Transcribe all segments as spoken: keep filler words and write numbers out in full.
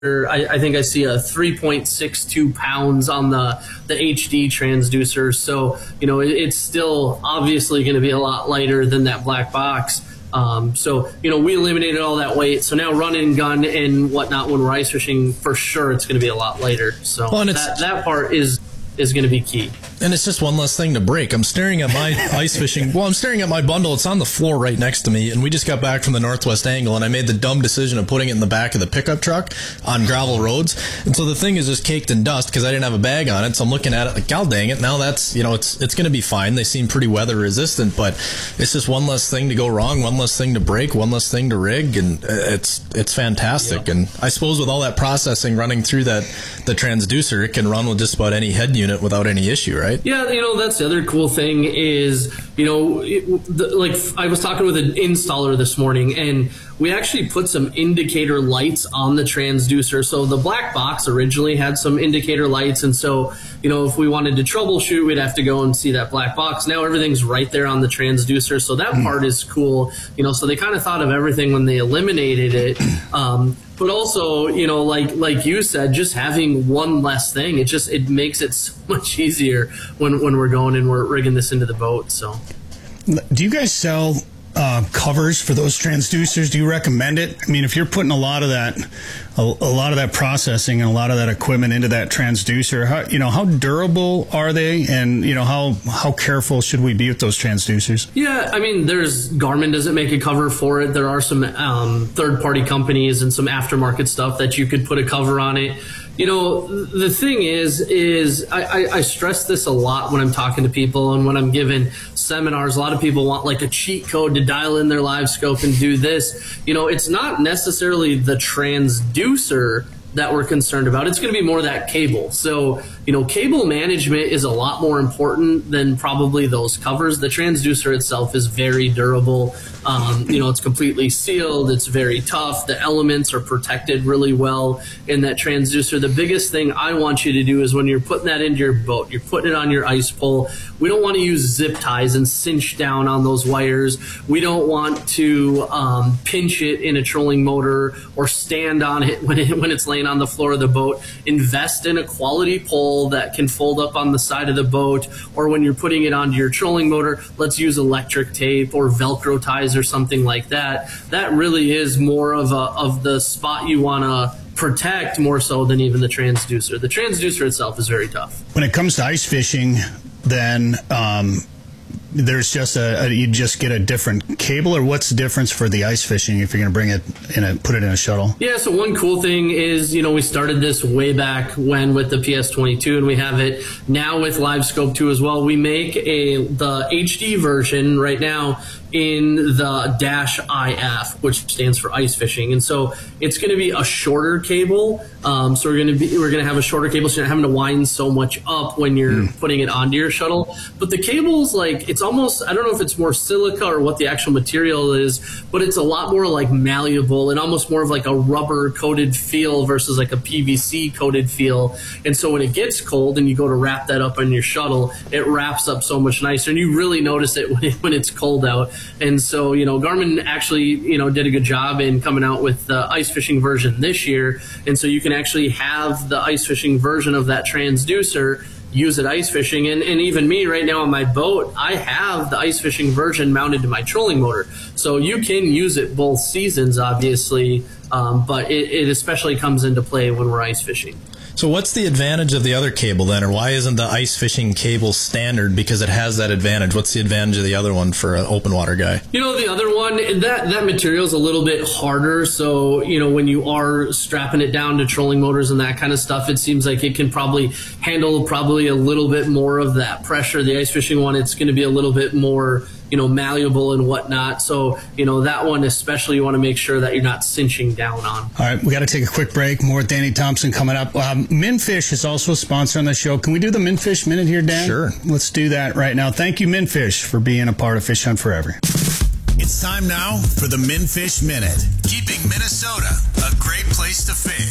I, I think I see a three point six two pounds on the, the H D transducer. So, you know, it, it's still obviously going to be a lot lighter than that black box. Um, so, you know, we eliminated all that weight. So now run and gun and whatnot when we're ice fishing, for sure it's going to be a lot lighter. So well, that, that part is is going to be key. And it's just one less thing to break. I'm staring at my ice fishing. Well, I'm staring at my bundle. It's on the floor right next to me. And we just got back from the Northwest Angle, and I made the dumb decision of putting it in the back of the pickup truck on gravel roads. And so the thing is just caked in dust because I didn't have a bag on it. So I'm looking at it like, God dang it. Now that's, you know, it's it's going to be fine. They seem pretty weather resistant, but it's just one less thing to go wrong, one less thing to break, one less thing to rig. And it's it's fantastic. Yeah. And I suppose with all that processing running through that the transducer, it can run with just about any head unit without any issue, right? Yeah, you know, that's the other cool thing is, you know, it, the, like I was talking with an installer this morning, and we actually put some indicator lights on the transducer. So the black box originally had some indicator lights, and so, you know, if we wanted to troubleshoot, we'd have to go and see that black box. Now everything's right there on the transducer, so that part is cool. You know, so they kind of thought of everything when they eliminated it. Um, But also, you know, like like you said, just having one less thing, it just it makes it so much easier when, when we're going and we're rigging this into the boat. So, do you guys sell uh, covers for those transducers? Do you recommend it? I mean, if you're putting a lot of that, a, a lot of that processing and a lot of that equipment into that transducer, how, you know, how durable are they, and you know, how how careful should we be with those transducers? Yeah, I mean, there's Garmin doesn't make a cover for it. There are some um, third-party companies and some aftermarket stuff that you could put a cover on it. You know, the thing is, is I, I, I stress this a lot when I'm talking to people and when I'm giving seminars. A lot of people want like a cheat code to dial in their live scope and do this. You know, it's not necessarily the transducer that we're concerned about. It's going to be more that cable. So, you know, cable management is a lot more important than probably those covers. The transducer itself is very durable. Um, you know, it's completely sealed. It's very tough. The elements are protected really well in that transducer. The biggest thing I want you to do is when you're putting that into your boat, you're putting it on your ice pole. We don't want to use zip ties and cinch down on those wires. We don't want to um, pinch it in a trolling motor or stand on it when, it when it's laying on the floor of the boat. Invest in a quality pole that can fold up on the side of the boat, or when you're putting it onto your trolling motor, let's use electric tape or Velcro ties or something like that. That really is more of a of the spot you want to protect more so than even the transducer. The transducer itself is very tough. When it comes to ice fishing, then um, there's just a, a you just get a different cable, or what's the difference for the ice fishing if you're going to bring it in a put it in a shuttle? Yeah, so one cool thing is, you know, we started this way back when with the P S twenty-two, and we have it now with LiveScope two as well. We make a the H D version right now in the Dash I F, which stands for ice fishing, and so it's going to be a shorter cable. Um, so we're going to be we're going to have a shorter cable, so you're not having to wind so much up when you're mm. putting it onto your shuttle. But the cable's like, it's almost, I don't know if it's more silica or what the actual material is, but it's a lot more like malleable and almost more of like a rubber coated feel versus like a P V C coated feel. And so when it gets cold and you go to wrap that up on your shuttle, it wraps up so much nicer, and you really notice it when, it, when it's cold out. And so, you know, Garmin actually, you know, did a good job in coming out with the ice fishing version this year. And so you can actually have the ice fishing version of that transducer, use it ice fishing. And, and even me right now on my boat, I have the ice fishing version mounted to my trolling motor. So you can use it both seasons, obviously, um, but it, it especially comes into play when we're ice fishing. So what's the advantage of the other cable then, or why isn't the ice fishing cable standard because it has that advantage? What's the advantage of the other one for an open water guy? You know, the other one, that, that material is a little bit harder. So, you know, when you are strapping it down to trolling motors and that kind of stuff, it seems like it can probably handle probably a little bit more of that pressure. The ice fishing one, it's going to be a little bit more, you know, malleable and whatnot. So, you know, that one especially you want to make sure that you're not cinching down on. All right, we got to take a quick break. More with Danny Thompson coming up. Um, Minfish is also a sponsor on the show. Can we do the Minfish Minute here, Dan? Sure. Let's do that right now. Thank you, Minfish, for being a part of Fish Hunt Forever. It's time now for the Minfish Minute. Keeping Minnesota a great place to fish.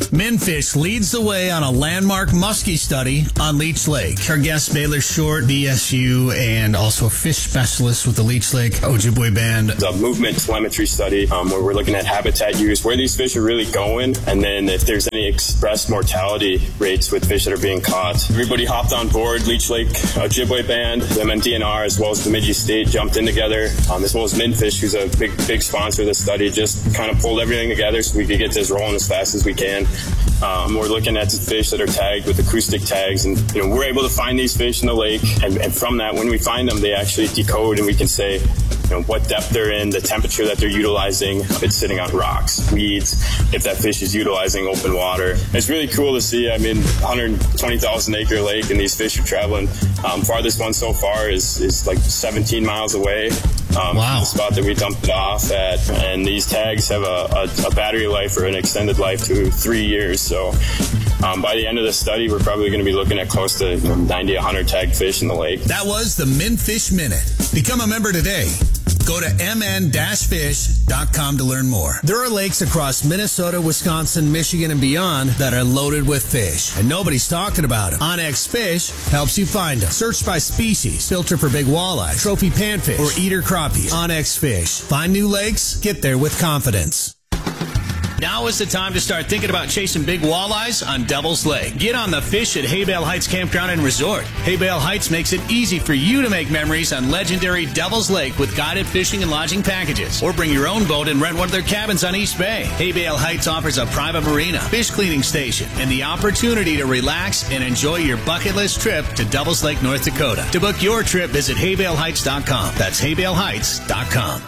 Minfish leads the way on a landmark muskie study on Leech Lake. Our guest, Baylor Short, B S U, and also a fish specialist with the Leech Lake Ojibwe Band. The movement telemetry study um, where we're looking at habitat use, where these fish are really going, and then if there's any expressed mortality rates with fish that are being caught. Everybody hopped on board. Leech Lake Ojibwe Band, the M N D N R, as well as Bemidji State jumped in together, um, as well as Minfish, who's a big, big sponsor of the study, just kind of pulled everything together so we could get this rolling as fast as we can. Um, we're looking at fish that are tagged with acoustic tags, and you know we're able to find these fish in the lake, and, and from that, when we find them, they actually decode, and we can say, you know, what depth they're in, the temperature that they're utilizing, if it's sitting on rocks, weeds, if that fish is utilizing open water. It's really cool to see. I mean, one hundred twenty thousand acre lake, and these fish are traveling. Um, farthest one so far is is like seventeen miles away. Um, wow. From the spot that we dumped it off at, and these tags have a, a, a battery life or an extended life to three years. So um, by the end of the study, we're probably going to be looking at close to you know, ninety, one hundred tagged fish in the lake. That was the Minfish Minute. Become a member today. Go to m n dash fish dot com to learn more. There are lakes across Minnesota, Wisconsin, Michigan, and beyond that are loaded with fish, and nobody's talking about them. Onyx Fish helps you find them. Search by species, filter for big walleye, trophy panfish, or eater crappie. Onyx Fish. Find new lakes, get there with confidence. Now is the time to start thinking about chasing big walleyes on Devil's Lake. Get on the fish at Haybale Heights Campground and Resort. Haybale Heights makes it easy for you to make memories on legendary Devil's Lake with guided fishing and lodging packages. Or bring your own boat and rent one of their cabins on East Bay. Haybale Heights offers a private marina, fish cleaning station, and the opportunity to relax and enjoy your bucket list trip to Devil's Lake, North Dakota. To book your trip, visit haybale heights dot com. That's haybale heights dot com.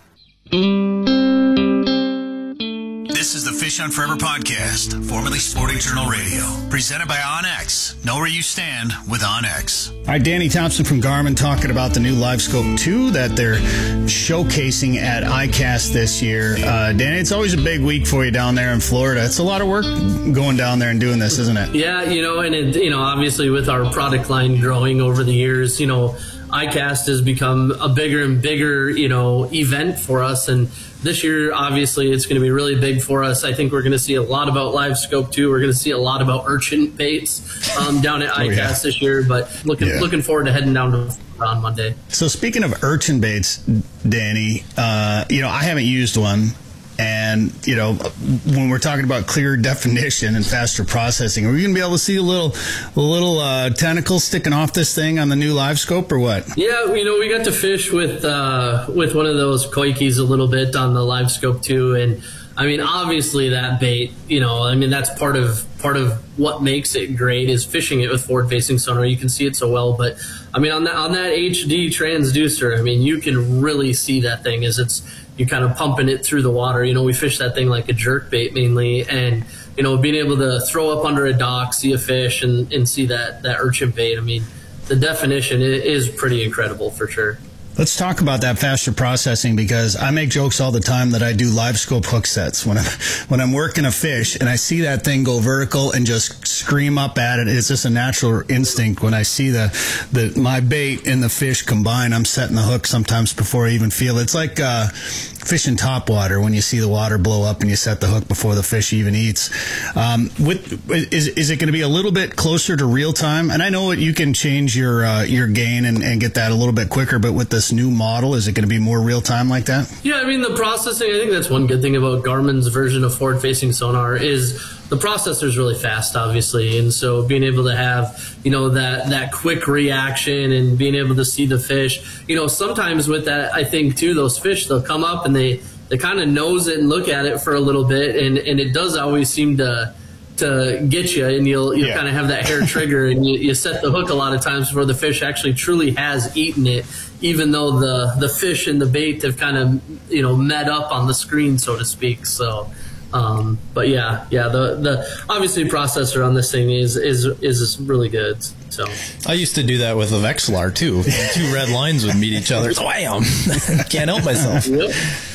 This is the Fish on Forever podcast, formerly Sporting Journal Radio, presented by OnX. Know where you stand with OnX. All right, Danny Thompson from Garmin talking about the new LiveScope two that they're showcasing at I CAST this year. Uh, Danny, it's always a big week for you down there in Florida. It's a lot of work going down there and doing this, isn't it? Yeah, you know, and it, you know, obviously with our product line growing over the years, you know, I CAST has become a bigger and bigger, you know, event for us. And this year, obviously, it's going to be really big for us. I think we're going to see a lot about LiveScope two. We're going to see a lot about urchin baits um, down at I CAST oh, yeah. this year. But looking yeah. looking forward to heading down to on Monday. So speaking of urchin baits, Danny, uh, you know, I haven't used one. And, you know, when we're talking about clear definition and faster processing, are we going to be able to see a little a little uh, tentacle sticking off this thing on the new LiveScope or what? Yeah, you know, we got to fish with uh, with one of those koikis a little bit on the LiveScope too. And, I mean, obviously that bait, you know, I mean, that's part of part of what makes it great is fishing it with forward-facing sonar. You can see it so well. But, I mean, on that, on that H D transducer, I mean, you can really see that thing as it's you kind of pumping it through the water. You know, we fish that thing like a jerk bait mainly, and, you know, being able to throw up under a dock, see a fish, and, and see that, that urchin bait, I mean, the definition is pretty incredible for sure. Let's talk about that faster processing, because I make jokes all the time that I do LiveScope hook sets when I'm when I'm working a fish and I see that thing go vertical and just scream up at it. It's just a natural instinct when I see the the my bait and the fish combine. I'm setting the hook sometimes before I even feel it. It's like uh, fishing topwater when you see the water blow up and you set the hook before the fish even eats. Um, with is is it going to be a little bit closer to real time? And I know you can change your uh, your gain and, and get that a little bit quicker, but with this new model, is it going to be more real time like that? Yeah, I mean, the processing, I think that's one good thing about Garmin's version of forward facing sonar is the processor is really fast, obviously. And so being able to have, you know, that, that quick reaction and being able to see the fish, you know, sometimes with that, I think too, those fish, they'll come up and they, they kind of nose it and look at it for a little bit. And, and it does always seem to, to get you, and you'll you'll yeah. kind of have that hair trigger, and you, you set the hook a lot of times before the fish actually truly has eaten it, even though the the fish and the bait have kind of, you know, met up on the screen, so to speak. So um but yeah yeah the the obviously processor on this thing is is is really good. So I used to do that with a Vexilar too. Two red lines would meet each other. Wham! Can't help myself. Yep.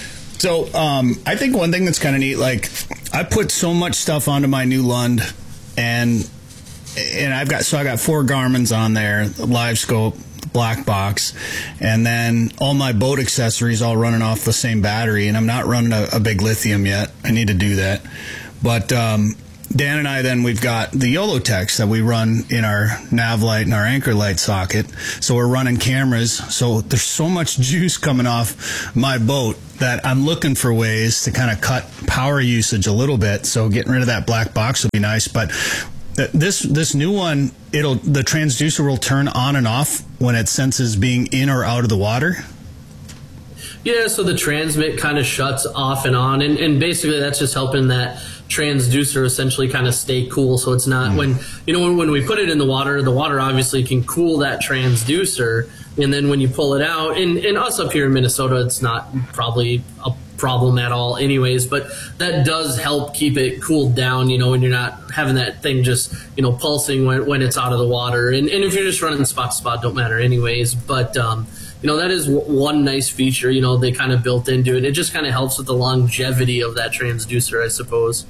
So um, I think one thing that's kind of neat, like I put so much stuff onto my new Lund, and and I've got so I got four Garmin's on there, LiveScope, black box, and then all my boat accessories all running off the same battery, and I'm not running a, a big lithium yet. I need to do that, but um, Dan and I, then we've got the YOLOtex that we run in our nav light and our anchor light socket. So we're running cameras. So there's so much juice coming off my boat that I'm looking for ways to kind of cut power usage a little bit. So getting rid of that black box would be nice. But this this new one, it'll the transducer will turn on and off when it senses being in or out of the water. Yeah, so the transmit kind of shuts off and on, and, and basically that's just helping that transducer essentially kind of stay cool. So it's not, mm. when, you know, when, when we put it in the water, the water obviously can cool that transducer, and then when you pull it out, and, and us up here in Minnesota, it's not probably a problem at all anyways, but that does help keep it cooled down, you know, when you're not having that thing just, you know, pulsing when, when it's out of the water. And, and if you're just running spot to spot, don't matter anyways. But, um, you know, that is w- one nice feature, you know, they kind of built into it. It just kind of helps with the longevity of that transducer, I suppose.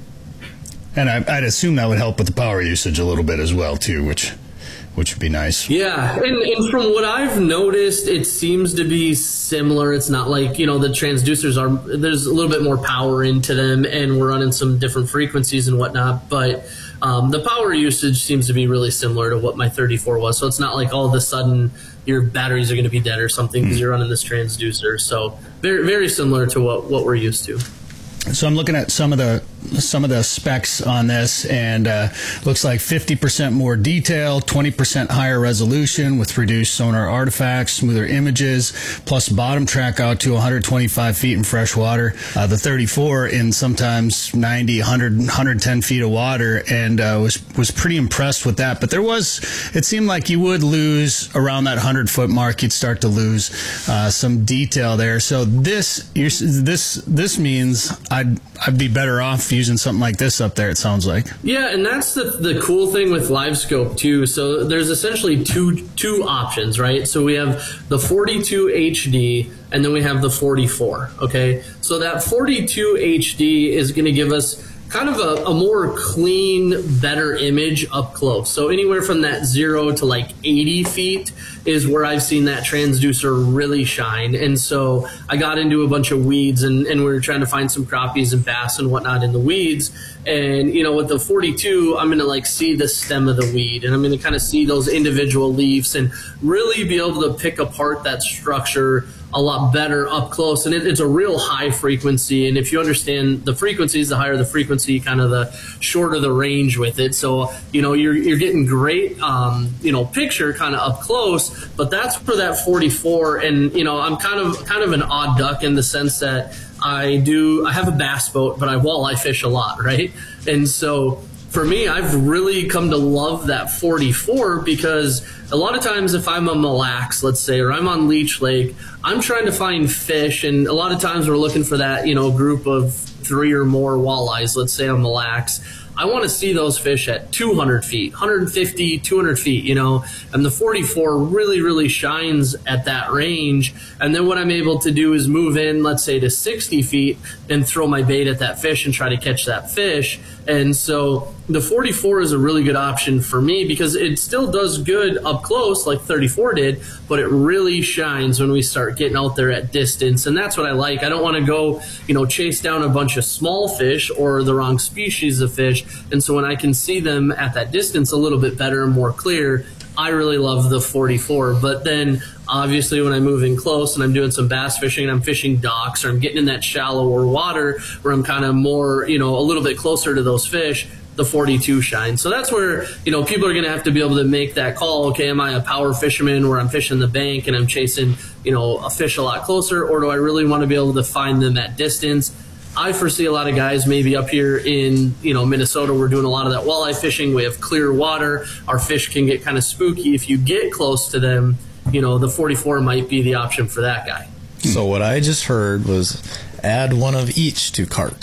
And I, I'd assume that would help with the power usage a little bit as well, too, which which would be nice. Yeah, and, and from what I've noticed, it seems to be similar. It's not like, you know, the transducers are, there's a little bit more power into them, and we're running some different frequencies and whatnot, but um, the power usage seems to be really similar to what my thirty-four was. So it's not like all of a sudden your batteries are going to be dead or something because you're running this transducer. So very, very similar to what, what we're used to. So I'm looking at some of the some of the specs on this, and uh, looks like fifty percent more detail, twenty percent higher resolution with reduced sonar artifacts, smoother images, plus bottom track out to one hundred twenty-five feet in fresh water. Uh, the thirty-four in sometimes ninety, one hundred, one hundred ten feet of water, and uh, was was pretty impressed with that. But there was, it seemed like you would lose around that one hundred foot mark. You'd start to lose uh, some detail there. So this you're, this this means I'd I'd be better off using something like this up there, it sounds like. Yeah, and that's the the cool thing with LiveScope too. So there's essentially two two options, right? So we have the forty-two H D and then we have the forty-four, okay? So that forty-two H D is going to give us kind of a, a more clean, better image up close. So anywhere from that zero to like eighty feet is where I've seen that transducer really shine. And so I got into a bunch of weeds, and, and we were trying to find some crappies and bass and whatnot in the weeds. And, you know, with the forty-two, I'm going to like see the stem of the weed, and I'm going to kind of see those individual leaves and really be able to pick apart that structure a lot better up close. And it, it's a real high frequency. And if you understand the frequencies, the higher the frequency, kind of the shorter the range with it. So, you know, you're, you're getting great, um, you know, picture kind of up close, but that's for that forty-four. And, you know, I'm kind of, kind of an odd duck in the sense that I do, I have a bass boat, but I walleye fish a lot, right? And so for me, I've really come to love that forty-four, because a lot of times if I'm on Mille Lacs, let's say, or I'm on Leech Lake, I'm trying to find fish, and a lot of times we're looking for that, you know, group of three or more walleyes, let's say on Mille Lacs. I want to see those fish at two hundred feet, one hundred fifty, two hundred feet, you know, and the forty-four really, really shines at that range. And then what I'm able to do is move in, let's say, to sixty feet and throw my bait at that fish and try to catch that fish. And so the forty-four is a really good option for me, because it still does good up close like thirty-four did, but it really shines when we start getting out there at distance. And that's what I like. I don't want to go, you know, chase down a bunch of small fish or the wrong species of fish. And so when I can see them at that distance a little bit better and more clear, I really love the forty-four. But then obviously when I move in close and I'm doing some bass fishing and I'm fishing docks, or I'm getting in that shallower water where I'm kind of more, you know, a little bit closer to those fish, the forty-two shines. So that's where, you know, people are going to have to be able to make that call. Okay, am I a power fisherman where I'm fishing the bank and I'm chasing, you know, a fish a lot closer, or do I really want to be able to find them at distance? I foresee a lot of guys maybe up here in, you know, Minnesota, we're doing a lot of that walleye fishing. We have clear water. Our fish can get kind of spooky. If you get close to them, you know, the forty-four might be the option for that guy. So what I just heard was add one of each to cart.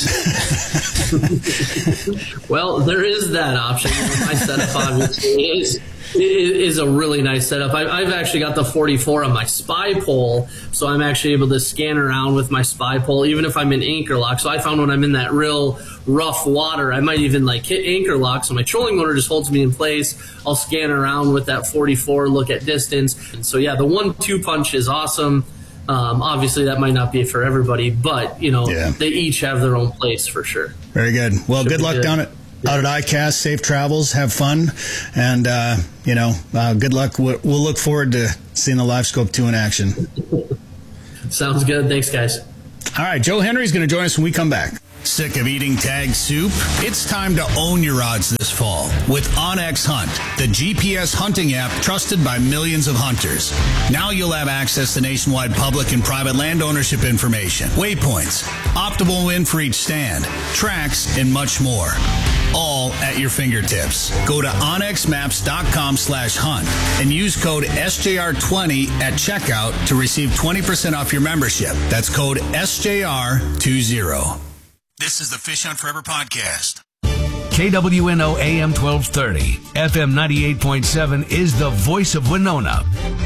Well, there is that option. My setup obviously is, is a really nice setup. I, I've actually got the forty-four on my spy pole, so I'm actually able to scan around with my spy pole, even if I'm in anchor lock. So I found when I'm in that real rough water, I might even like hit anchor lock, so my trolling motor just holds me in place. I'll scan around with that forty-four, look at distance. And so yeah, the one two punch is awesome. Um, obviously, that might not be for everybody, but, you know, yeah, they each have their own place for sure. Very good. Well, Should good luck good. down at out at ICAST. Safe travels, have fun, and uh, you know, uh, good luck. We'll, we'll look forward to seeing the LiveScope two in action. Sounds good. Thanks, guys. All right, Joe Henry's going to join us when we come back. Sick of eating tag soup? It's time to own your odds this fall with OnX Hunt, the G P S hunting app trusted by millions of hunters. Now you'll have access to nationwide public and private land ownership information, waypoints, optimal win for each stand, tracks, and much more. All at your fingertips. Go to onxmaps.com slash hunt and use code S J R twenty at checkout to receive twenty percent off your membership. That's code S J R twenty. This is the Fish Hunt Forever podcast. K W N O A M twelve thirty, F M ninety-eight point seven is the voice of Winona.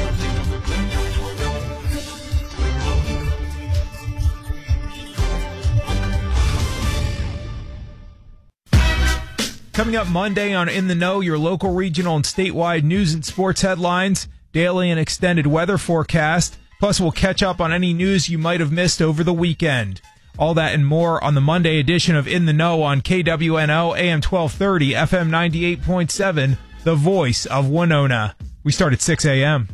Coming up Monday on In the Know, your local, regional, and statewide news and sports headlines, daily and extended weather forecast, plus we'll catch up on any news you might have missed over the weekend. All that and more on the Monday edition of In the Know on K W N O A M twelve thirty, F M ninety-eight point seven, the voice of Winona. We start at six a.m.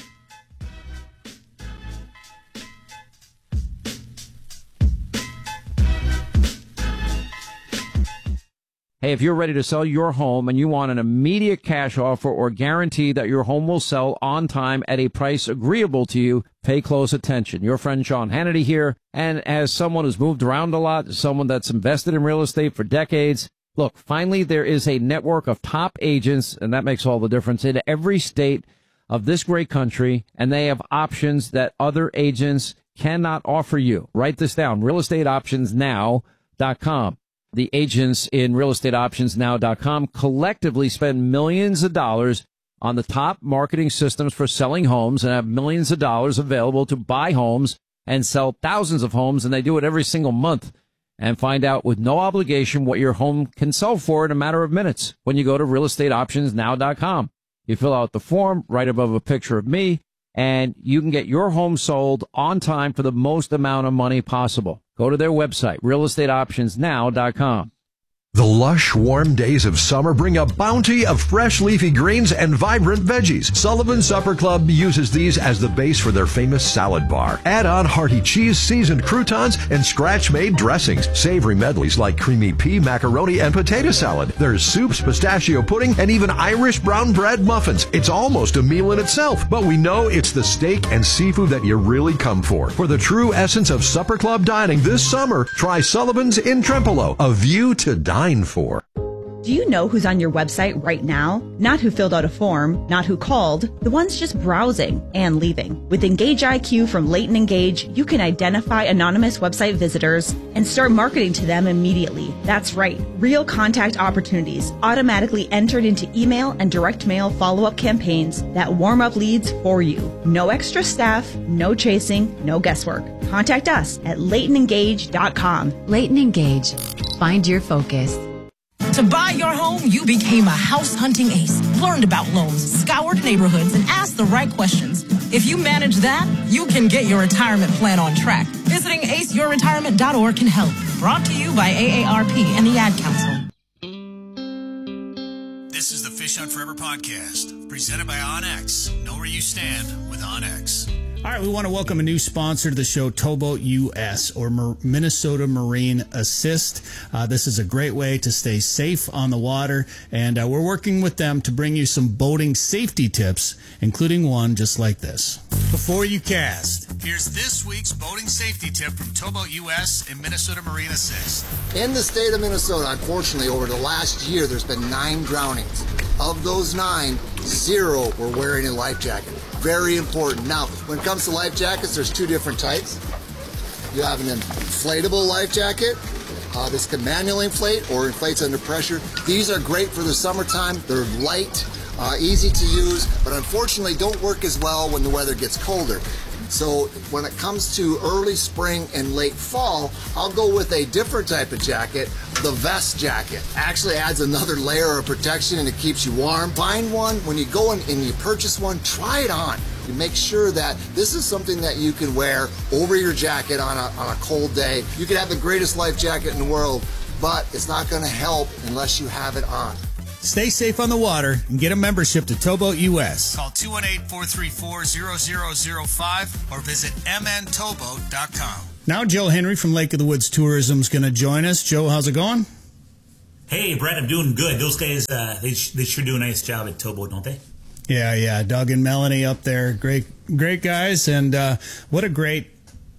Hey, if you're ready to sell your home and you want an immediate cash offer or guarantee that your home will sell on time at a price agreeable to you, pay close attention. Your friend Sean Hannity here. And as someone who's moved around a lot, someone that's invested in real estate for decades, look, finally there is a network of top agents, and that makes all the difference, in every state of this great country, and they have options that other agents cannot offer you. Write this down, real estate options now dot com. The agents in real estate options now dot com collectively spend millions of dollars on the top marketing systems for selling homes and have millions of dollars available to buy homes and sell thousands of homes, and they do it every single month. And find out with no obligation what your home can sell for in a matter of minutes when you go to real estate options now dot com. You fill out the form right above a picture of me, and you can get your home sold on time for the most amount of money possible. Go to their website, real estate options now dot com. The lush, warm days of summer bring a bounty of fresh leafy greens and vibrant veggies. Sullivan Supper Club uses these as the base for their famous salad bar. Add on hearty cheese, seasoned croutons, and scratch-made dressings. Savory medleys like creamy pea, macaroni, and potato salad. There's soups, pistachio pudding, and even Irish brown bread muffins. It's almost a meal in itself, but we know it's the steak and seafood that you really come for. For the true essence of Supper Club dining this summer, try Sullivan's in Trempealeau, a view to dine for. Do you know who's on your website right now? Not who filled out a form, not who called, the ones just browsing and leaving. With Engage I Q from Leighton Engage, you can identify anonymous website visitors and start marketing to them immediately. That's right, real contact opportunities automatically entered into email and direct mail follow-up campaigns that warm up leads for you. No extra staff, no chasing, no guesswork. Contact us at leighton engage dot com. Leighton Engage. Find your focus. To buy your home, you became a house hunting ace, learned about loans, scoured neighborhoods, and asked the right questions. If you manage that, you can get your retirement plan on track. Visiting ace your retirement dot org can help. Brought to you by A A R P and the Ad Council. This is the Fish Hunt Forever podcast, presented by OnX. Know where you stand with OnX. All right, we want to welcome a new sponsor to the show, Towboat U S, or Mer- Minnesota Marine Assist. Uh, this is a great way to stay safe on the water, and uh, we're working with them to bring you some boating safety tips, including one just like this. Before you cast, here's this week's boating safety tip from Towboat U S and Minnesota Marine Assist. In the state of Minnesota, unfortunately, over the last year, there's been nine drownings. Of those nine, zero were wearing a life jacket. Very important. Now, when it comes to life jackets, there's two different types. You have an inflatable life jacket. Uh, this can manually inflate or inflates under pressure. These are great for the summertime. They're light, uh, easy to use, but unfortunately don't work as well when the weather gets colder. So when it comes to early spring and late fall, I'll go with a different type of jacket, the vest jacket. Actually adds another layer of protection and it keeps you warm. Find one, when you go in and you purchase one, try it on. You make sure that this is something that you can wear over your jacket on a, on a cold day. You could have the greatest life jacket in the world, but it's not going to help unless you have it on. Stay safe on the water and get a membership to Towboat U S. Call two one eight, four three four, zero zero zero five or visit m n towboat dot com. Now Joe Henry from Lake of the Woods Tourism is going to join us. Joe, how's it going? Hey, Brett, I'm doing good. Those guys, uh, they, sh- they sure do a nice job at Towboat, don't they? Yeah, yeah. Doug and Melanie up there. Great, great guys. And uh, what a great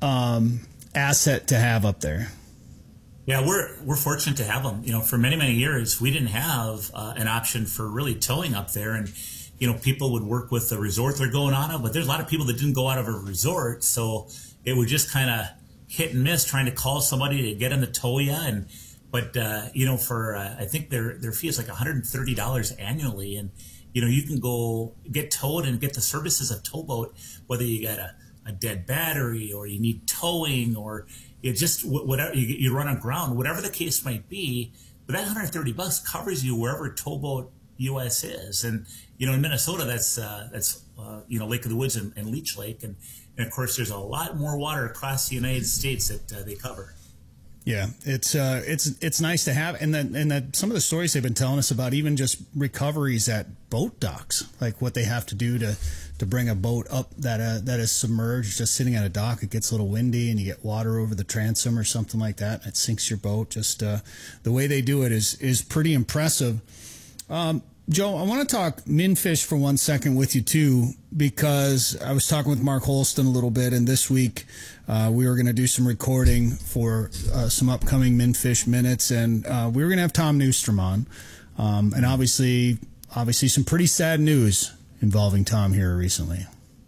um, asset to have up there. Yeah, we're we're fortunate to have them. You know, for many, many years, we didn't have uh, an option for really towing up there. And, you know, people would work with the resort they're going out of, but there's a lot of people that didn't go out of a resort. So it would just kind of hit and miss trying to call somebody to get them to tow you. And, but, uh, you know, for, uh, I think their, their fee is like one hundred thirty dollars annually. And, you know, you can go get towed and get the services of Towboat, whether you got a, a dead battery or you need towing or it just whatever you, you run aground, whatever the case might be. But that one hundred thirty bucks covers you wherever Towboat U S is, and you know in Minnesota that's uh, that's uh, you know Lake of the Woods and, and Leech Lake, and, and of course there's a lot more water across the United States that uh, they cover. Yeah, it's uh, it's it's nice to have, and then and that some of the stories they've been telling us about even just recoveries at boat docks, like what they have to do to, to bring a boat up that uh, that is submerged, just sitting at a dock. It gets a little windy, and you get water over the transom or something like that, and it sinks your boat. Just uh, the way they do it is is pretty impressive. Um, Joe, I want to talk Minfish for one second with you too, because I was talking with Mark Holston a little bit, and this week uh, we were going to do some recording for uh, some upcoming Minfish minutes, and uh, we were going to have Tom Newstrom on, um, and obviously, obviously some pretty sad news involving Tom here recently.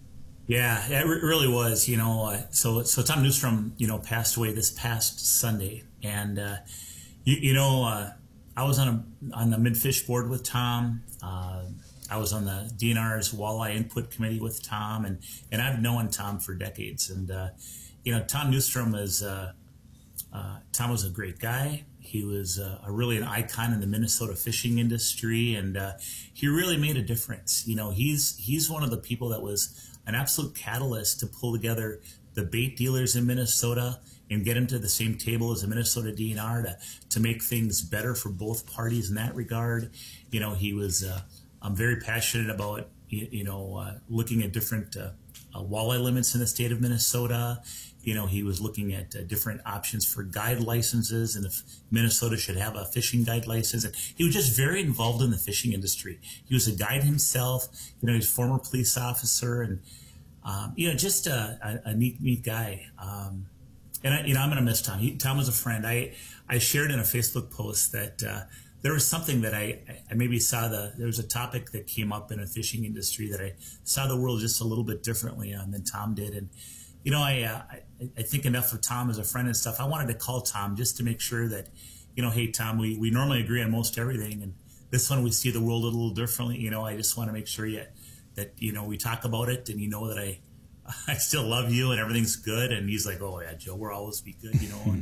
Yeah, it re- really was. You know, uh, so so Tom Newstrom, you know, passed away this past Sunday, and uh, you, you know. Uh, I was on a on the Minfish board with Tom. Uh, I was on the D N R's Walleye Input Committee with Tom, and, and I've known Tom for decades. And uh, you know, Tom Newstrom is uh, uh, Tom was a great guy. He was uh, a really an icon in the Minnesota fishing industry, and uh, he really made a difference. You know, he's he's one of the people that was an absolute catalyst to pull together the bait dealers in Minnesota and get them to the same table as the Minnesota D N R to, to make things better for both parties in that regard. You know, he was, uh, I'm very passionate about, you, you know, uh, looking at different uh, uh, walleye limits in the state of Minnesota. You know, he was looking at uh, different options for guide licenses and if Minnesota should have a fishing guide license. And he was just very involved in the fishing industry. He was a guide himself. You know, he was a former police officer and, um, you know, just a, a, a neat, neat guy. Um, And, I, you know, I'm going to miss Tom. He, Tom was a friend. I, I shared in a Facebook post that uh, there was something that I, I maybe saw the, there was a topic that came up in a fishing industry that I saw the world just a little bit differently on than Tom did. And, you know, I, uh, I, I think enough of Tom as a friend and stuff. I wanted to call Tom just to make sure that, you know, hey, Tom, we, we normally agree on most everything. And this one we see the world a little differently. You know, I just want to make sure you, that, you know, we talk about it and you know that I, I still love you and everything's good. And he's like, oh yeah, Joe, we'll always be good, you know. And,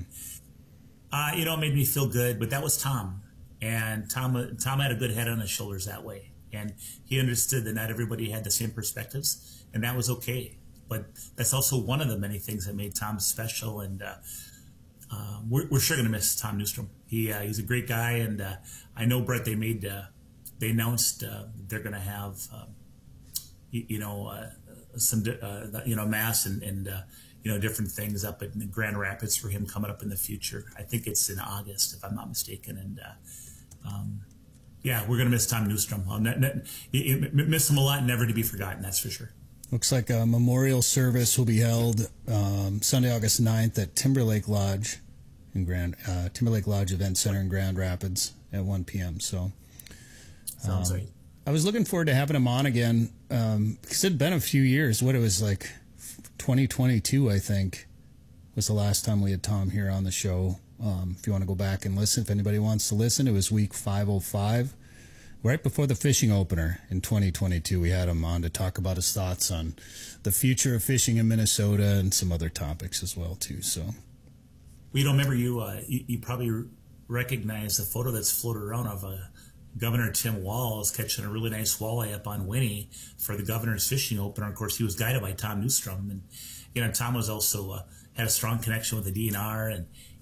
uh, you know, it made me feel good, but that was Tom. And Tom, Tom had a good head on his shoulders that way. And he understood that not everybody had the same perspectives and that was okay. But that's also one of the many things that made Tom special. And, uh, uh, we're, we're sure going to miss Tom Newstrom. He, uh, he's a great guy. And, uh, I know, Brett, they made, uh, they announced, uh, they're going to have, uh, you, you know, uh, some, uh, you know, mass and, and uh, you know, different things up in Grand Rapids for him coming up in the future. I think it's in August, if I'm not mistaken. And, uh, um, yeah, we're going to miss Tom Newstrom. I'll ne- ne- miss him a lot, never to be forgotten, that's for sure. Looks like a memorial service will be held um, Sunday, August ninth at Timberlake Lodge in Grand, uh, Timberlake Lodge Event Center in Grand Rapids at one p.m. So, Sounds um, right. I was looking forward to having him on again um, because it had been a few years. What it was like twenty twenty-two, I think, was the last time we had Tom here on the show. Um, if you want to go back and listen, if anybody wants to listen, it was week five oh five, right before the fishing opener in twenty twenty-two. We had him on to talk about his thoughts on the future of fishing in Minnesota and some other topics as well, too. So, well, you know, remember you, uh, you, you probably recognize the photo that's floated around of a Governor Tim Walz catching a really nice walleye up on Winnie for the governor's fishing opener. Of course, he was guided by Tom Newstrom. And, you know, Tom was also, uh, had a strong connection with the D N R. And,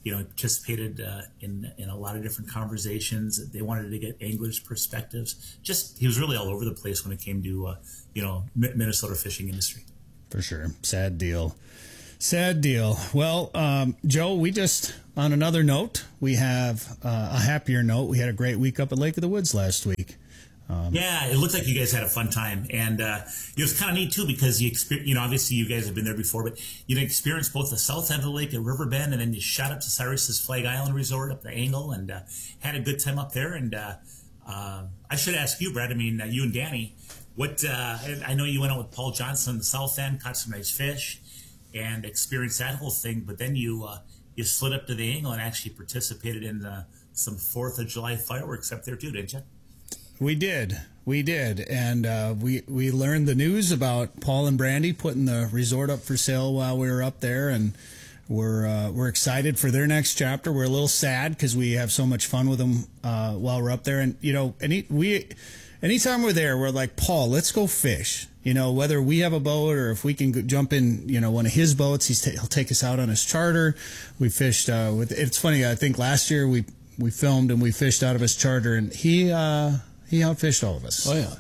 you know, participated uh, in in a lot of different conversations. They wanted to get anglers' perspectives. Just he was really all over the place when it came to uh, you know Minnesota fishing industry. For sure, sad deal. Sad deal. Well, um, Joe, we just, on another note, we have uh, a happier note. We had a great week up at Lake of the Woods last week. Um, yeah, it looks like you guys had a fun time, and uh, it was kind of neat too because you, exper- you know, obviously you guys have been there before, but you experienced both the south end of the lake at Riverbend, and then you shot up to Cyrus's Flag Island Resort up the Angle, and uh, had a good time up there. And uh, uh, I should ask you, Brad. I mean, uh, you and Danny, what? Uh, I know you went out with Paul Johnson on the south end, caught some nice fish, and experienced that whole thing. But then you uh, you slid up to the Angle and actually participated in uh, some Fourth of July fireworks up there too, didn't you? We did. We did. And uh, we, we learned the news about Paul and Brandy putting the resort up for sale while we were up there. And we're uh, we're excited for their next chapter. We're a little sad because we have so much fun with them uh, while we're up there. And, you know, any, we, anytime we're there, we're like, Paul, let's go fish. You know, whether we have a boat or if we can go jump in, you know, one of his boats, he's t- he'll take us out on his charter. We fished uh, with, it's funny, I think last year we, we filmed and we fished out of his charter, and he, uh, He outfished all of us. Oh, yeah.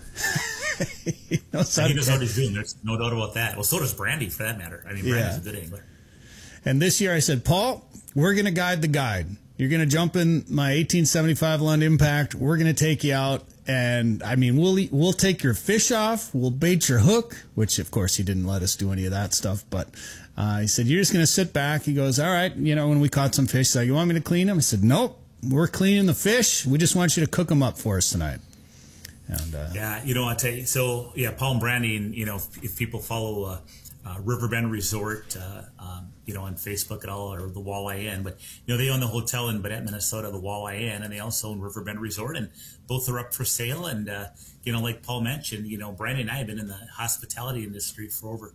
he knows, he knows what he's doing. There's no doubt about that. Well, so does Brandy, for that matter. I mean, Brandy's yeah. a good angler. And this year I said, Paul, we're going to guide the guide. You're going to jump in my eighteen seventy-five Lund Impact. We're going to take you out. And, I mean, we'll we'll take your fish off. We'll bait your hook, which, of course, he didn't let us do any of that stuff. But uh, he said, you're just going to sit back. He goes, all right. You know, when we caught some fish, he's like, you want me to clean them? I said, nope. We're cleaning the fish. We just want you to cook them up for us tonight. And, uh, yeah, you know, I tell you, so yeah, Paul and Brandy, and you know, if, if people follow uh, uh, Riverbend Resort, uh, um, you know, on Facebook at all, or the Walleye Inn, but you know, they own the hotel in Baudette, Minnesota, the Walleye Inn, and they also own Riverbend Resort, and both are up for sale. And uh, you know, like Paul mentioned, you know, Brandy and I have been in the hospitality industry for over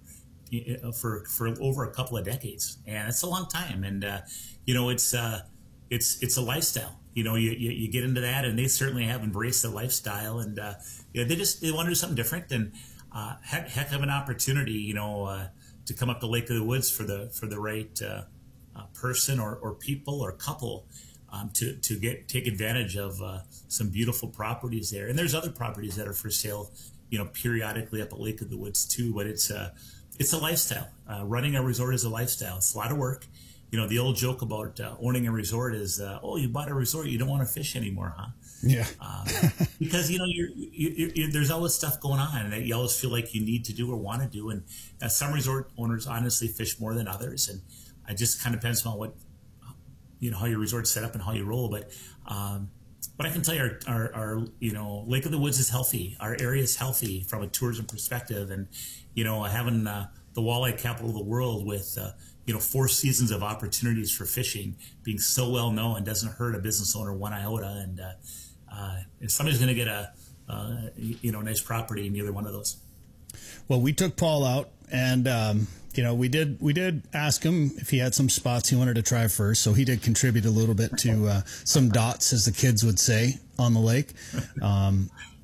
for for over a couple of decades, and it's a long time. And uh, you know, it's uh, it's it's a lifestyle. You know, you, you, you get into that, and they certainly have embraced the lifestyle, and uh, you know, they just they want to do something different, and uh, heck, heck of an opportunity, you know, uh, to come up to Lake of the Woods for the for the right uh, uh, person or, or people or couple um, to to get take advantage of uh, some beautiful properties there. And there's other properties that are for sale, you know, periodically up at Lake of the Woods too. But it's a it's a lifestyle. Uh, running a resort is a lifestyle. It's a lot of work. You know, the old joke about uh, owning a resort is, uh, oh, you bought a resort, you don't want to fish anymore, huh? Yeah. uh, because, you know, you're, you're, you're, there's always stuff going on that you always feel like you need to do or want to do. And uh, some resort owners honestly fish more than others. And it just kind of depends on what, you know, how your resort's set up and how you roll. But um, but I can tell you, our, our, our, you know, Lake of the Woods is healthy. Our area is healthy from a tourism perspective. And, you know, having uh, the walleye capital of the world with, uh, you know, four seasons of opportunities for fishing being so well known doesn't hurt a business owner one iota. And uh, uh, if somebody's going to get a, uh, you know, nice property in either one of those. Well, we took Paul out, and um, you know, we did we did ask him if he had some spots he wanted to try first. So he did contribute a little bit to uh, some dots, as the kids would say, on the lake. Um,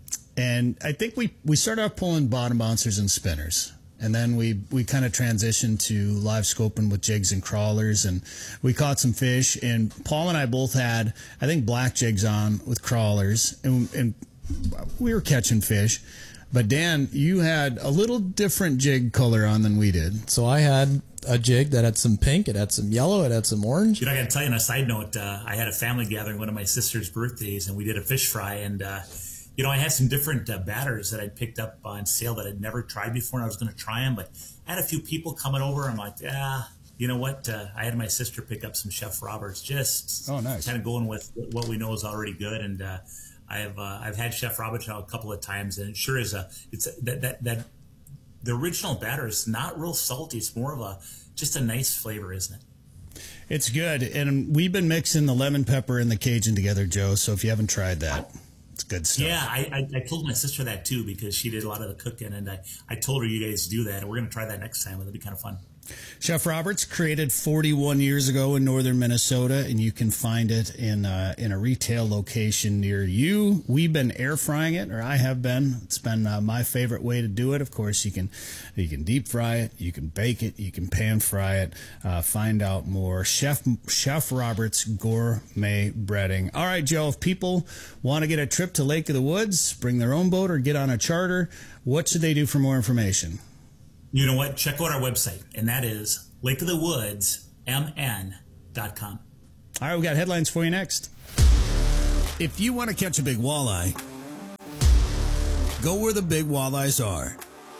and I think we we started off pulling bottom bouncers and spinners. And then we, we kind of transitioned to live scoping with jigs and crawlers, and we caught some fish. And Paul and I both had, I think, black jigs on with crawlers, and, and we were catching fish. But Dan, you had a little different jig color on than we did. So I had a jig that had some pink, it had some yellow, it had some orange. You know, I got to tell you on a side note, uh, I had a family gathering one of my sister's birthdays, and we did a fish fry, and uh, you know, I had some different uh, batters that I'd picked up on sale that I'd never tried before, and I was going to try them. But I had a few people coming over. I'm like, yeah, you know what? Uh, I had my sister pick up some Chef Roberts, just oh, nice. kind of going with what we know is already good. And uh, I've uh, I've had Chef Roberts now a couple of times, and it sure is a it's a, that that that the original batter is not real salty. It's more of a just a nice flavor, isn't it? It's good, and we've been mixing the lemon pepper and the Cajun together, Joe. So if you haven't tried that. It's good stuff. Yeah, I, I, I told my sister that too because she did a lot of the cooking, and I, I told her you guys do that, and we're going to try that next time. It'll be kind of fun. Chef Roberts, created forty-one years ago in northern Minnesota, and you can find it in uh, in a retail location near you. We've been air frying it, or I have been. It's been uh, my favorite way to do it. Of course, you can you can deep fry it, you can bake it, you can pan fry it. Uh, find out more. Chef Chef Roberts Gourmet Breading. All right, Joe, if people want to get a trip to Lake of the Woods, bring their own boat or get on a charter, what should they do for more information? You know what? Check out our website, and that is lake of the woods m n dot com. All right, we got headlines for you next. If you want to catch a big walleye, go where the big walleyes are.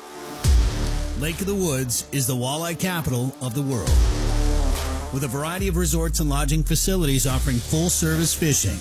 Lake of the Woods is the walleye capital of the world, with a variety of resorts and lodging facilities offering full-service fishing.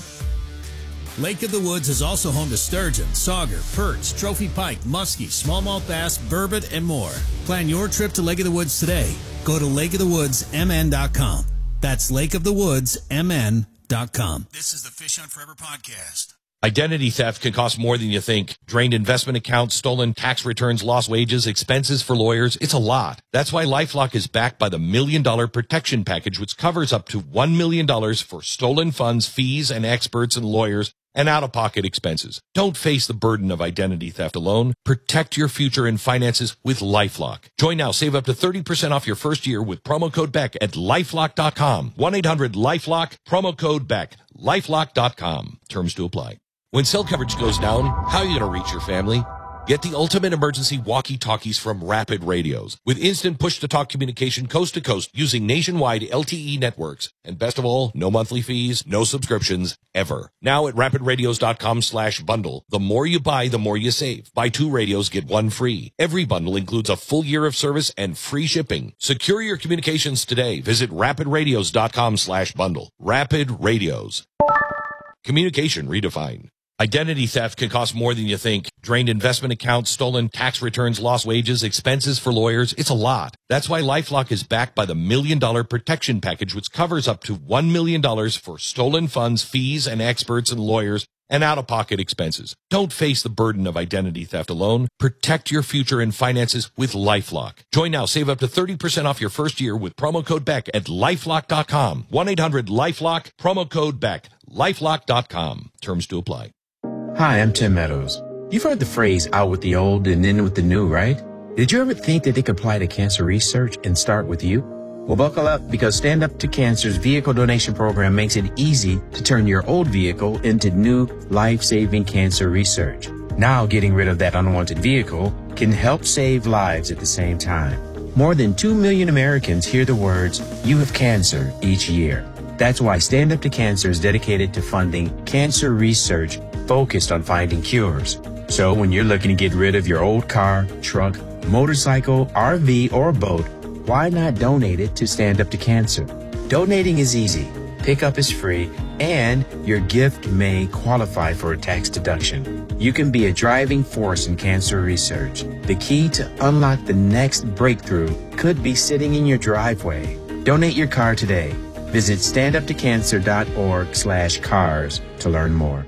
Lake of the Woods is also home to sturgeon, sauger, perch, trophy pike, muskie, smallmouth bass, burbot, and more. Plan your trip to Lake of the Woods today. Go to lake of the woods m n dot com. That's lake of the woods m n dot com. This is the Fish Hunt Forever podcast. Identity theft can cost more than you think. Drained investment accounts, stolen tax returns, lost wages, expenses for lawyers. It's a lot. That's why LifeLock is backed by the Million Dollar Protection Package, which covers up to one million dollars for stolen funds, fees, and experts and lawyers, and out-of-pocket expenses. Don't face the burden of identity theft alone. Protect your future and finances with LifeLock. Join now. Save up to thirty percent off your first year with promo code Beck at lifelock dot com. one eight hundred lifelock, promo code Beck. lifelock dot com. Terms to apply. When cell coverage goes down, how are you going to reach your family? Get the ultimate emergency walkie-talkies from Rapid Radios. With instant push-to-talk communication coast to coast using nationwide L T E networks. And best of all, no monthly fees, no subscriptions, ever. Now at rapid radios dot com slash bundle. The more you buy, the more you save. Buy two radios, get one free. Every bundle includes a full year of service and free shipping. Secure your communications today. Visit rapid radios dot com slash bundle. Rapid Radios. Communication redefined. Identity theft can cost more than you think. Drained investment accounts, stolen tax returns, lost wages, expenses for lawyers. It's a lot. That's why LifeLock is backed by the Million Dollar Protection Package, which covers up to one million dollars for stolen funds, fees, and experts and lawyers, and out-of-pocket expenses. Don't face the burden of identity theft alone. Protect your future and finances with LifeLock. Join now. Save up to thirty percent off your first year with promo code Beck at lifelock dot com. one eight hundred lifelock, promo code Beck. lifelock dot com. Terms to apply. Hi, I'm Tim Meadows. You've heard the phrase out with the old and in with the new, right? Did you ever think that they could apply to cancer research and start with you? Well, buckle up, because Stand Up to Cancer's vehicle donation program makes it easy to turn your old vehicle into new life-saving cancer research. Now, getting rid of that unwanted vehicle can help save lives at the same time. More than two million Americans hear the words, "You have cancer," each year. That's why Stand Up to Cancer is dedicated to funding cancer research focused on finding cures. So when you're looking to get rid of your old car, truck, motorcycle, R V, or boat, why not donate it to Stand Up to Cancer? Donating is easy, pickup is free, and your gift may qualify for a tax deduction. You can be a driving force in cancer research. The key to unlock the next breakthrough could be sitting in your driveway. Donate your car today. Visit stand up to cancer dot org slash cars to learn more.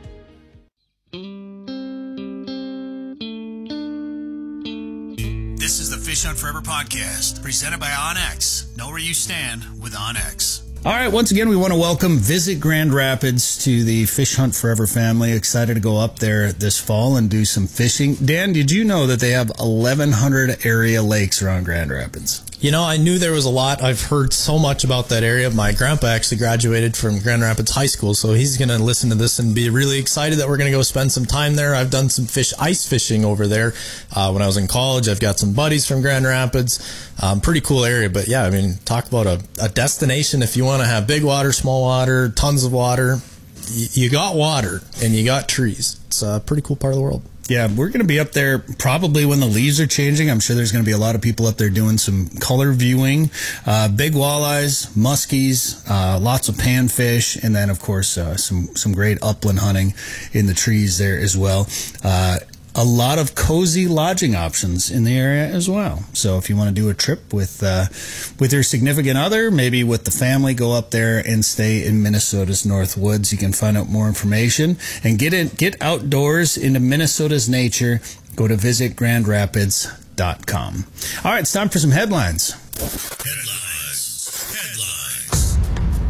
This is the Fish Hunt Forever podcast, presented by OnX. Know where you stand with OnX. All right, once again, we want to welcome Visit Grand Rapids to the Fish Hunt Forever family. Excited to go up there this fall and do some fishing. Dan, did you know that they have eleven hundred area lakes around Grand Rapids? You know, I knew there was a lot. I've heard so much about that area. My grandpa actually graduated from Grand Rapids High School, so he's going to listen to this and be really excited that we're going to go spend some time there. I've done some fish ice fishing over there uh, when I was in college. I've got some buddies from Grand Rapids. Um, pretty cool area, but yeah, I mean, talk about a, a destination if you want to have big water, small water, tons of water. Y- you got water and you got trees. It's a pretty cool part of the world. Yeah, we're going to be up there probably when the leaves are changing. I'm sure there's going to be a lot of people up there doing some color viewing. Uh, big walleyes, muskies, uh, lots of panfish, and then, of course, uh, some, some great upland hunting in the trees there as well. Uh, a lot of cozy lodging options in the area as well. So if you want to do a trip with uh, with your significant other, maybe with the family, go up there and stay in Minnesota's North Woods. You can find out more information and get in, get outdoors into Minnesota's nature. Go to visit grand rapids dot com. All right, it's time for some headlines. Headlines. Headlines.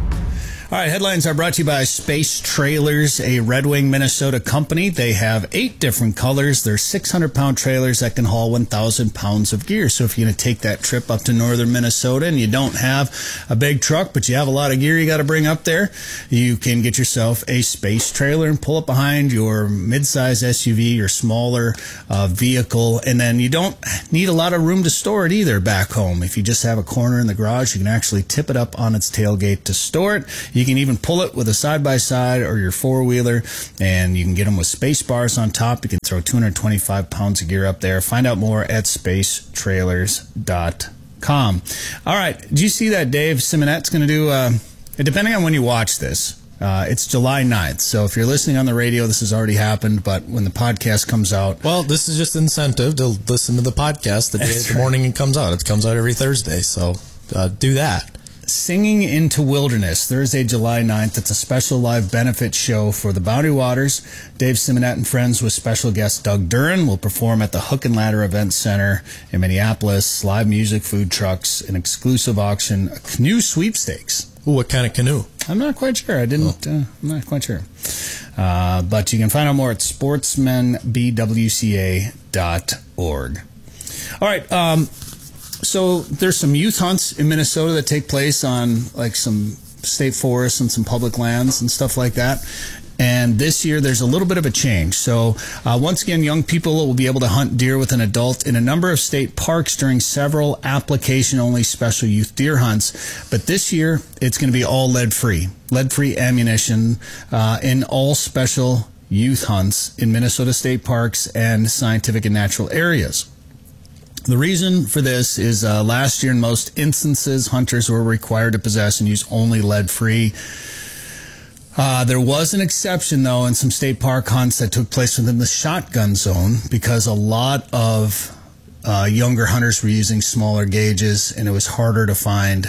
All right, headlines are brought to you by Space Trailers, a Red Wing, Minnesota company. They have eight different colors. They're six hundred pound trailers that can haul one thousand pounds of gear. So if you're going to take that trip up to northern Minnesota and you don't have a big truck, but you have a lot of gear you got to bring up there, you can get yourself a Space Trailer and pull it behind your midsize S U V, your smaller uh, vehicle, and then you don't need a lot of room to store it either back home. If you just have a corner in the garage, you can actually tip it up on its tailgate to store it. You can even pull it with a side-by-side or your four-wheeler, and you can get them with space bars on top. You can throw two hundred twenty-five pounds of gear up there. Find out more at space trailers dot com. All right. Did you see that Dave Simonette's going to do, uh, depending on when you watch this, uh, it's July ninth. So if you're listening on the radio, this has already happened, but when the podcast comes out... Well, this is just incentive to listen to the podcast the day of the morning it comes out. It comes out every Thursday, so uh, do that. Singing into Wilderness, Thursday, July ninth. It's a special live benefit show for the Boundary Waters. Dave Simonette and friends with special guest Doug Duran will perform at the Hook and Ladder Event Center in Minneapolis. Live music, food trucks, an exclusive auction, a canoe sweepstakes. Ooh, what kind of canoe? I'm not quite sure. I didn't, oh. uh, I'm not quite sure. Uh, but you can find out more at sportsman b w c a dot org. All right. Um, So there's some youth hunts in Minnesota that take place on like some state forests and some public lands and stuff like that. And this year there's a little bit of a change. So uh, once again, young people will be able to hunt deer with an adult in a number of state parks during several application-only special youth deer hunts. But this year it's going to be all lead-free, lead-free ammunition uh, in all special youth hunts in Minnesota state parks and scientific and natural areas. The reason for this is uh, last year in most instances, hunters were required to possess and use only lead-free. Uh, there was an exception, though, in some state park hunts that took place within the shotgun zone because a lot of uh, younger hunters were using smaller gauges, and it was harder to find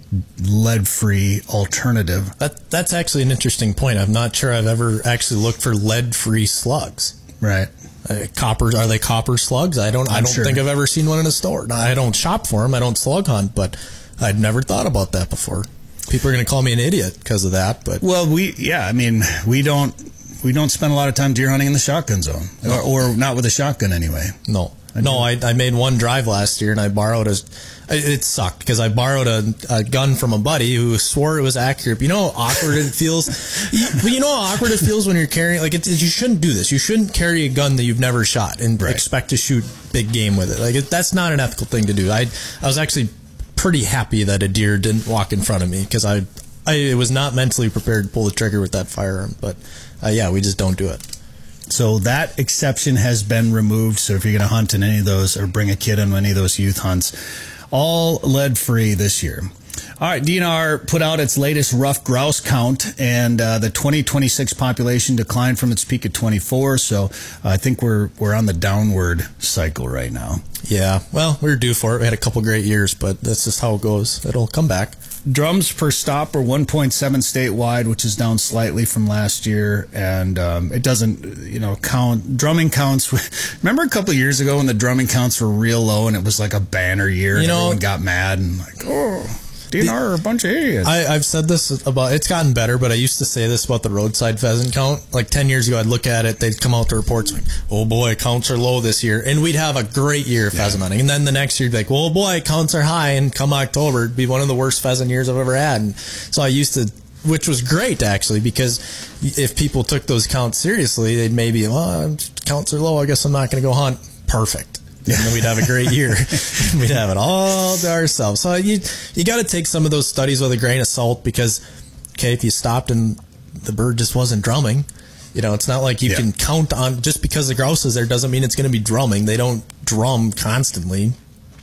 lead-free alternative. That, that's actually an interesting point. I'm not sure I've ever actually looked for lead-free slugs. Right. Uh, copper, are they copper slugs? I don't. I'm I don't sure. think I've ever seen one in a store. Now, I don't shop for them. I don't slug hunt, but I'd never thought about that before. People are going to call me an idiot because of that. But well, we yeah, I mean, we don't we don't spend a lot of time deer hunting in the shotgun zone, no. or, or not with a shotgun anyway. No, I no, I, I made one drive last year and I borrowed a. It sucked because I borrowed a, a gun from a buddy who swore it was accurate. But you know how awkward it feels? you, you know how awkward it feels when you're carrying... Like, it, you shouldn't do this. You shouldn't carry a gun that you've never shot and right. expect to shoot big game with it. Like, it, that's not an ethical thing to do. I I was actually pretty happy that a deer didn't walk in front of me because I, I was not mentally prepared to pull the trigger with that firearm. But, uh, yeah, we just don't do it. So that exception has been removed. So if you're going to hunt in any of those or bring a kid on any of those youth hunts... all lead-free this year. All right, D N R put out its latest rough grouse count, and uh, the twenty twenty-six population declined from its peak at twenty-four, so uh, I think we're we're on the downward cycle right now. Yeah, well, we were due for it. We had a couple great years, but that's just how it goes. It'll come back. Drums per stop are one point seven statewide, which is down slightly from last year, and um, it doesn't, you know, count. Drumming counts. Remember a couple of years ago when the drumming counts were real low and it was like a banner year, and you know, everyone got mad and like, oh, D N R are a bunch of idiots. I, I've said this about, it's gotten better, but I used to say this about the roadside pheasant count. Like ten years ago, I'd look at it, they'd come out to reports like, oh boy, counts are low this year. And we'd have a great year of yeah. pheasant hunting. And then the next year, you'd be like, well, boy, counts are high. And come October, it'd be one of the worst pheasant years I've ever had. And so I used to, which was great actually, because if people took those counts seriously, they'd maybe, well, counts are low, I guess I'm not going to go hunt. Perfect. And then we'd have a great year. We'd have it all to ourselves. So you you got to take some of those studies with a grain of salt because, okay, if you stopped and the bird just wasn't drumming, you know, it's not like you yeah. can count on, just because the grouse is there doesn't mean it's going to be drumming. They don't drum constantly.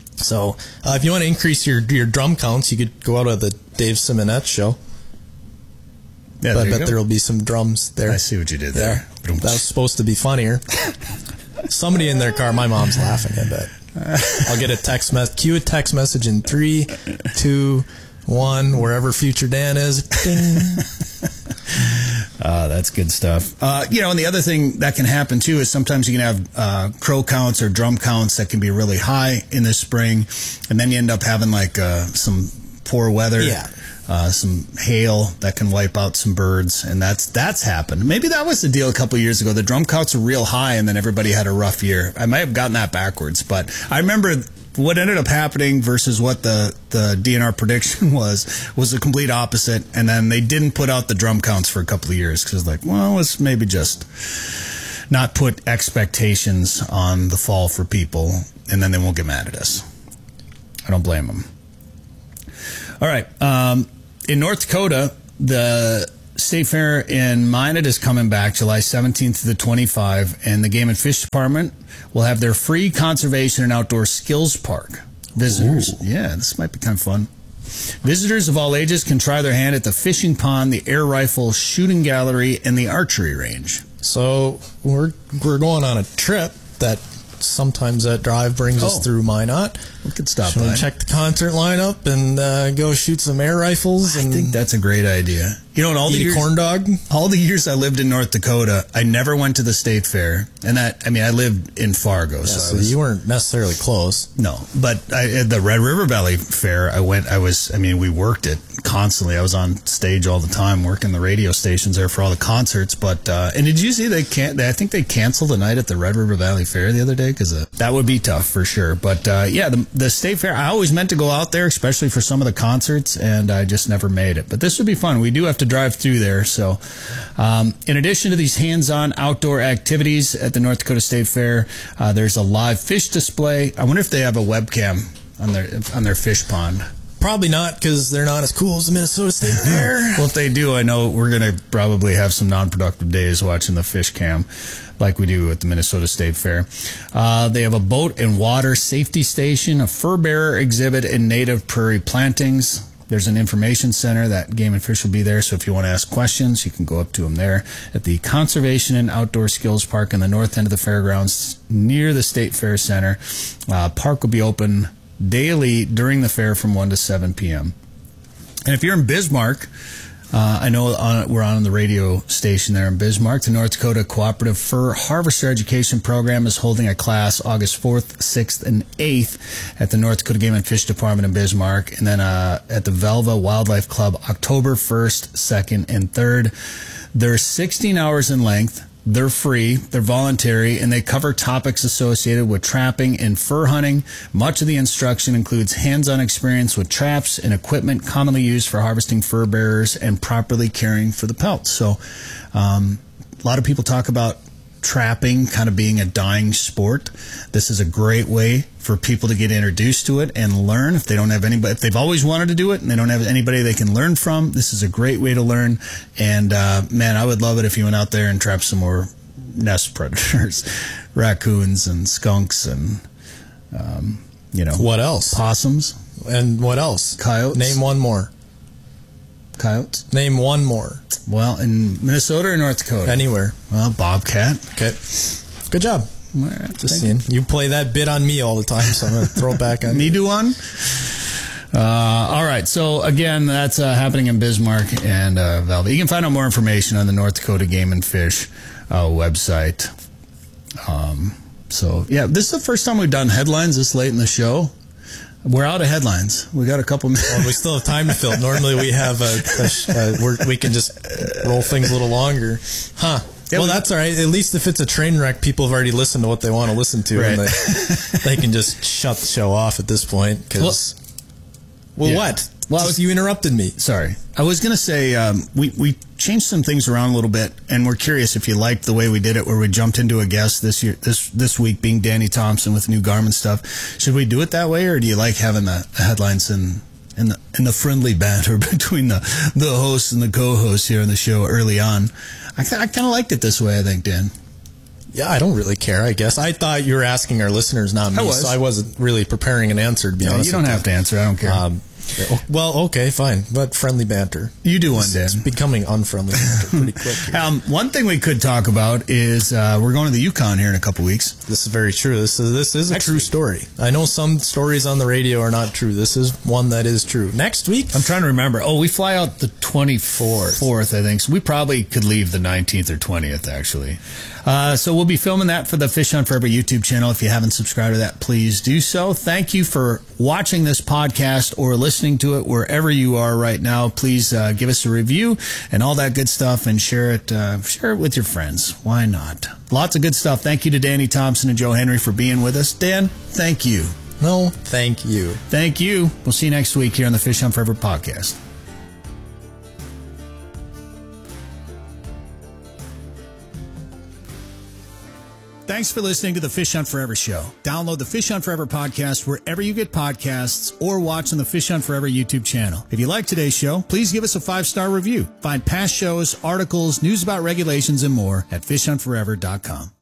So uh, if you want to increase your, your drum counts, you could go out to the Dave Simonette show. Yeah, but I bet there will be some drums there. I see what you did there. Yeah. That was supposed to be funnier. Somebody in their car, my mom's laughing, I bet. I'll get a text message, cue a text message in three, two, one, wherever future Dan is. Ding. Uh, that's good stuff. Uh, you know, and the other thing that can happen too is sometimes you can have uh, crow counts or drum counts that can be really high in the spring, and then you end up having like uh, some poor weather, Yeah. uh, some hail that can wipe out some birds, and that's that's happened. Maybe that was the deal a couple of years ago. The drum counts were real high, and then everybody had a rough year. I might have gotten that backwards, but I remember what ended up happening versus what the, the D N R prediction was, was the complete opposite. And then they didn't put out the drum counts for a couple of years because like, well, let's maybe just not put expectations on the fall for people, and then they won't get mad at us. I don't blame them. All right. Um, in North Dakota, the State Fair in Minot is coming back July seventeenth to the twenty-fifth, and the Game and Fish Department will have their free conservation and outdoor skills park. Visitors, Ooh. yeah, this might be kind of fun. Visitors of all ages can try their hand at the fishing pond, the air rifle shooting gallery, and the archery range. So we're we're going on a trip that sometimes that drive brings Oh. us through Minot. We could stop Should by. we check the concert lineup and uh, go shoot some air rifles? I And think that's a great idea. You know, in all the eat a years, corn dog. all the years I lived in North Dakota, I never went to the State Fair, and that I mean, I lived in Fargo, Yeah, so, so I was, you weren't necessarily close. no. But I, at the Red River Valley Fair, I went. I was. I mean, we worked it constantly. I was on stage all the time, working the radio stations there for all the concerts. But uh, and did you see they can't? They, I think they canceled the night at the Red River Valley Fair the other day because uh, that would be tough for sure. But uh, yeah, the, the State Fair. I always meant to go out there, especially for some of the concerts, and I just never made it. But this would be fun. We do have to drive through there. So, um, in addition to these hands-on outdoor activities at the North Dakota State Fair, uh, there's a live fish display. I wonder if they have a webcam on their on their fish pond. Probably not, because they're not as cool as the Minnesota State Fair. Well, if they do, I know we're going to probably have some non-productive days watching the fish cam like we do at the Minnesota State Fair. Uh, they have a boat and water safety station, a fur bearer exhibit, and native prairie plantings. There's an information center that Game and Fish will be there, so if you want to ask questions, you can go up to them there at the Conservation and Outdoor Skills Park in the north end of the fairgrounds near the State Fair Center. Uh, park will be open daily during the fair from one to seven p.m. And if you're in Bismarck, uh, I know on, we're on the radio station there in Bismarck. The North Dakota Cooperative Fur Harvester Education Program is holding a class August fourth, sixth, and eighth at the North Dakota Game and Fish Department in Bismarck. And then uh, at the Velva Wildlife Club October first, second, and third. They're sixteen hours in length. They're free, they're voluntary, and they cover topics associated with trapping and fur hunting. Much of the instruction includes hands-on experience with traps and equipment commonly used for harvesting fur bearers and properly caring for the pelts. So um, a lot of people talk about trapping kind of being a dying sport. This is a great way for people to get introduced to it and learn. If they don't have anybody, if they've always wanted to do it and they don't have anybody they can learn from, this is a great way to learn. And uh, man, I would love it if you went out there and trapped some more nest predators, raccoons and skunks and um, you know, What else? possums And what else? Coyotes. Name one more. Coyotes. Name one more. Well, in Minnesota or North Dakota? Anywhere. Well, bobcat. Okay. Good job. Just seeing. You play that bit on me all the time, so I'm going to throw it back on Me you. do one? Uh, all right. So, again, that's uh, happening in Bismarck and uh, Velva. You can find out more information on the North Dakota Game and Fish uh, website. Um, so, yeah, this is the first time we've done headlines this late in the show. We're out of headlines. We got a couple minutes. Well, we still have time to fill. Normally we have a, a, a we're, we can just roll things a little longer. Huh. Yeah, well, we- that's all right. At least if it's a train wreck, people have already listened to what they want to listen to. Right. And they, they can just shut the show off at this point. Cause, well, yeah. what? Well, I Just- was- you interrupted me. Sorry. I was going to say um, we, we changed some things around a little bit, and we're curious if you liked the way we did it, where we jumped into a guest this year, this this week being Danny Thompson with New Garmin stuff. Should we do it that way, or do you like having the, the headlines and and the, and the friendly banter between the, the hosts and the co-hosts here on the show early on? I, I kind of liked it this way, I think, Dan. Yeah, I don't really care, I guess. I thought you were asking our listeners, not me, I was. so I wasn't really preparing an answer, to be Yeah, honest. you don't with have to answer. I don't care. Um, Well, okay, fine, but friendly banter. You do one, Dan. It's becoming unfriendly banter pretty quick here. Um, one thing we could talk about is uh, we're going to the Yukon here in a couple weeks. This is very true. This is this is a Next true week. story. I know some stories on the radio are not true. This is one that is true. Next week, I'm trying to remember. Oh, we fly out the twenty-fourth, Fourth, I think. So we probably could leave the nineteenth or twentieth, actually. Uh, so we'll be filming that for the Fish Hunt Forever YouTube channel. If you haven't subscribed to that, please do so. Thank you for watching this podcast or listening to it wherever you are right now. Please uh, give us a review and all that good stuff, and share it. Uh, share it with your friends. Why not? Lots of good stuff. Thank you to Danny Thompson and Joe Henry for being with us. Dan, thank you. no, thank you. Thank you. We'll see you next week here on the Fish Hunt Forever podcast. Thanks for listening to the Fish Hunt Forever show. Download the Fish Hunt Forever podcast wherever you get podcasts, or watch on the Fish Hunt Forever YouTube channel. If you like today's show, please give us a five-star review. Find past shows, articles, news about regulations, and more at fish hunt forever dot com.